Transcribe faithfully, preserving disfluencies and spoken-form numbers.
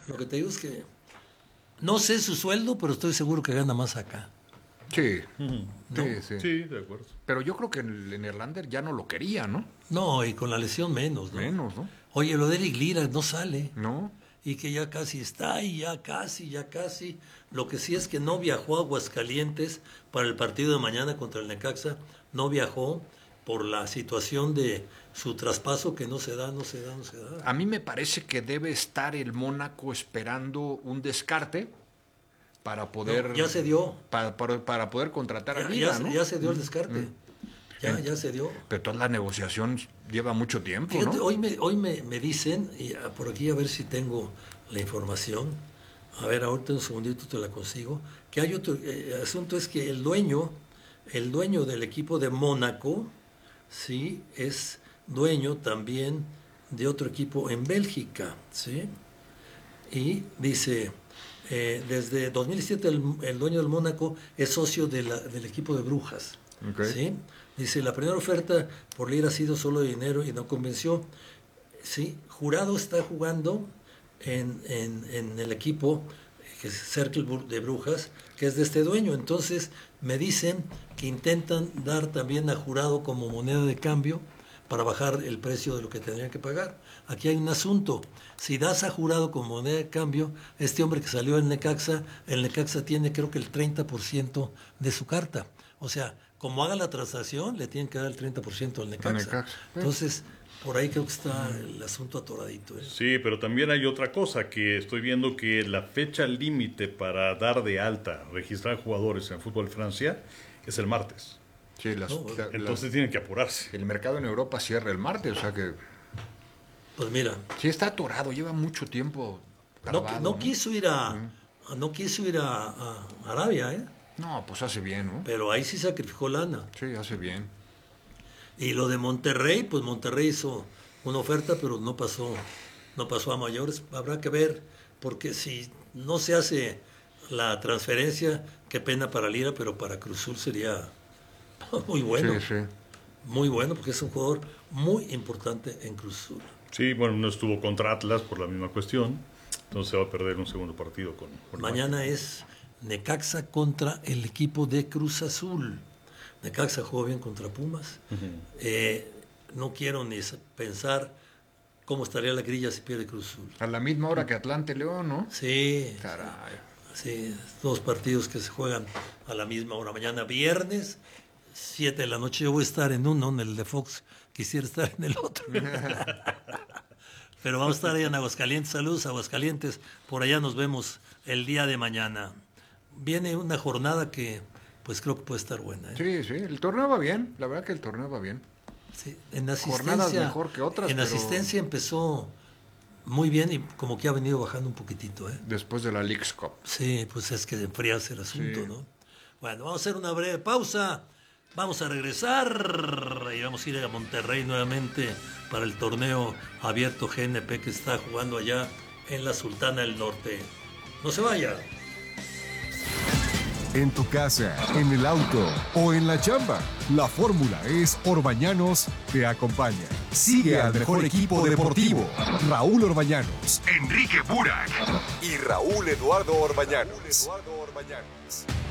Lo que te digo es que no sé su sueldo, pero estoy seguro que gana más acá. Sí, ¿no? sí, sí. Sí, de acuerdo. Pero yo creo que en, en Erlander ya no lo quería, ¿no? No, y con la lesión menos, ¿no? Menos, ¿no? Oye, lo de Eric Lira no sale. No. Y que ya casi está, y ya casi, ya casi. Lo que sí es que no viajó a Aguascalientes para el partido de mañana contra el Necaxa. No viajó por la situación de su traspaso que no se da, no se da, no se da. A mí me parece que debe estar el Mónaco esperando un descarte para poder... No, ya se dio. Para, para, para poder contratar Ya, a Lira, ya, ¿no? ya se dio el descarte. Mm. Ya, ya se dio. Pero toda la negociación lleva mucho tiempo, Fíjate, ¿no? hoy me, hoy me, me dicen, y por aquí a ver si tengo la información, a ver, ahorita un segundito te la consigo, que hay otro eh, asunto, es que el dueño, el dueño del equipo de Mónaco, sí, es dueño también de otro equipo en Bélgica, ¿sí? Y dice, eh, desde dos mil siete el, el dueño del Mónaco es socio de la, del equipo de Brujas, Okay. ¿sí? Dice, la primera oferta por Lira ha sido solo de dinero y no convenció. Sí, Jurado está jugando en, en, en el equipo que es Cercle de Brujas, que es de este dueño. Entonces me dicen que intentan dar también a Jurado como moneda de cambio para bajar el precio de lo que tendrían que pagar. Aquí hay un asunto. Si das a Jurado como moneda de cambio, este hombre que salió del Necaxa, el Necaxa tiene creo que el treinta por ciento de su carta. O sea, como haga la transacción, le tienen que dar el treinta por ciento al Necaxa. Necaxa. Entonces, por ahí creo que está el asunto atoradito. ¿eh? Sí, pero también hay otra cosa, que estoy viendo que la fecha límite para dar de alta, registrar jugadores en Fútbol Francia, es el martes. Sí, las, No, la- Entonces la- tienen que apurarse. el mercado en Europa cierra el martes, o sea que Pues mira, sí está atorado, lleva mucho tiempo no, trabado, no quiso ir a, no quiso ir a, a Arabia, ¿eh? No, pues hace bien, ¿no? Pero ahí sí sacrificó lana. Sí, hace bien. Y lo de Monterrey, pues Monterrey hizo una oferta, pero no pasó, no pasó a mayores. Habrá que ver, porque si no se hace la transferencia, qué pena para Lira, pero para Cruz Azul sería muy bueno. Sí, sí. Muy bueno, porque es un jugador muy importante en Cruz Azul. Sí, bueno, no estuvo contra Atlas por la misma cuestión, entonces se va a perder un segundo partido con, con Mañana es Necaxa contra el equipo de Cruz Azul. Necaxa juega bien contra Pumas. Uh-huh. Eh, no quiero ni pensar cómo estaría la grilla si pierde Cruz Azul. A la misma hora que Atlante León, ¿no? Sí, Caray. sí, dos partidos que se juegan a la misma hora. Mañana viernes, siete de la noche. Yo voy a estar en uno, en el de Fox. Quisiera estar en el otro. Pero vamos a estar ahí en Aguascalientes. Saludos, Aguascalientes. Por allá nos vemos el día de mañana. Viene una jornada que, pues creo que puede estar buena. ¿eh? Sí, sí, el torneo va bien, la verdad que el torneo va bien. Sí, en Jornadas asistencia, mejor que otras, en pero- asistencia empezó muy bien y como que ha venido bajando un poquitito. ¿eh? Después de la Leagues Cup. Sí, pues es que enfriarse el asunto, Sí. ¿no? Bueno, vamos a hacer una breve pausa. Vamos a regresar y vamos a ir a Monterrey nuevamente para el torneo abierto G N P que está jugando allá en la Sultana del Norte. No se vaya. En tu casa, en el auto o en la chamba, la fórmula es Orbañanos te acompaña. Sigue al mejor equipo deportivo, Raúl Orbañanos, Enrique Burak y Raúl Eduardo Orbañanos.